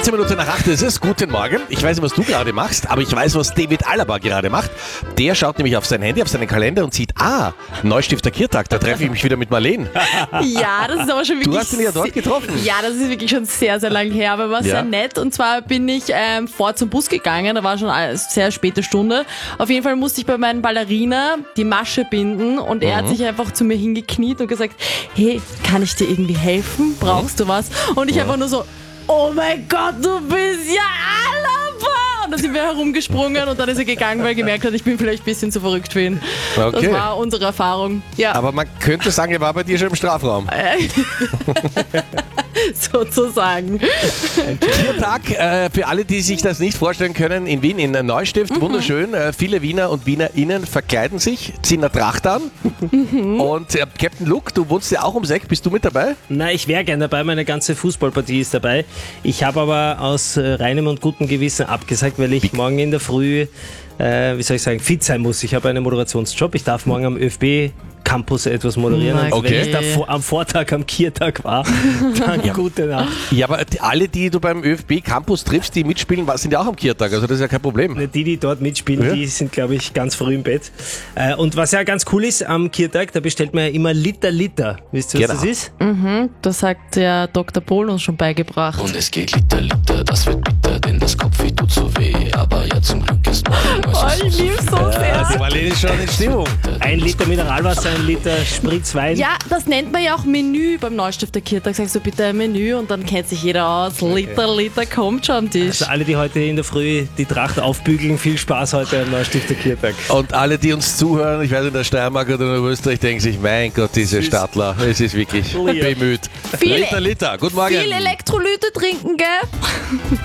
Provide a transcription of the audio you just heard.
16 Minuten nach 8 ist es. Guten Morgen. Ich weiß nicht, was du gerade machst, aber ich weiß, was David Alaba gerade macht. Der schaut nämlich auf sein Handy, auf seinen Kalender und sieht, Neustifter Kirtag, da treffe ich mich wieder mit Marlene. Ja, das ist aber schon wirklich... Du hast ihn ja dort getroffen. Ja, das ist wirklich schon sehr, sehr lang her, aber war sehr nett. Und zwar bin ich vor zum Bus gegangen, da war schon eine sehr späte Stunde. Auf jeden Fall musste ich bei meinen Ballerina die Masche binden und er hat sich einfach zu mir hingekniet und gesagt, hey, kann ich dir irgendwie helfen? Brauchst du was? Und ich einfach nur so, oh mein Gott, du bist ja Alaba! Und dann sind wir herumgesprungen und dann ist er gegangen, weil er gemerkt hat, ich bin vielleicht ein bisschen zu verrückt für ihn. Okay. Das war unsere Erfahrung. Ja. Aber man könnte sagen, er war bei dir schon im Strafraum. Sozusagen. Kirtag, für alle, die sich das nicht vorstellen können, in Wien, in Neustift, wunderschön. Viele Wiener und WienerInnen verkleiden sich, ziehen eine Tracht an. Und Captain Luke, du wohnst ja auch ums Eck, bist du mit dabei? Nein, ich wäre gern dabei, meine ganze Fußballpartie ist dabei. Ich habe aber aus reinem und gutem Gewissen abgesagt, weil ich morgen in der Früh, fit sein muss. Ich habe einen Moderationsjob, ich darf morgen am ÖFB Campus etwas moderieren. Okay. Wenn ich da am Vortag am Kirtag war, dann gute Nacht. Ja, aber alle, die du beim ÖFB Campus triffst, die mitspielen, sind ja auch am Kirtag, also das ist ja kein Problem. Die dort mitspielen, die sind, glaube ich, ganz früh im Bett. Und was ja ganz cool ist am Kirtag, da bestellt man ja immer Liter. Wisst ihr, was das ist? Das hat der Dr. Pohl uns schon beigebracht. Und es geht Liter, das wird bitter, denn das Kopfweh tut so weh. Aber ja, zum Glück ist morgen Ich lieb's so sehr. Die Marlene ist schon in Stimmung. 1 Liter Mineralwasser, 1 Liter Spritzwein. Ja, das nennt man ja auch Menü beim Neustifter Kirtag. Sagst du bitte ein Menü und dann kennt sich jeder aus. Liter kommt schon am Tisch. Also alle, die heute in der Früh die Tracht aufbügeln, viel Spaß heute am Neustifter Kirtag. Und alle, die uns zuhören, ich weiß in der Steiermark oder in Österreich, denken sich, mein Gott, diese Stadtler, es ist wirklich bemüht. Viel Liter, guten Morgen. Viel Elektrolyte trinken, gell?